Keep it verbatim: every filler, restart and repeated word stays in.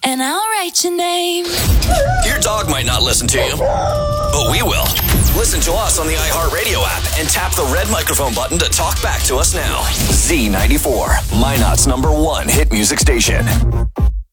and I'll write your name. Your dog might not listen to you, but we will. Listen to us on the iHeartRadio app and tap the red microphone button to talk back to us now. Z ninety-four, Minot's number one hit music station.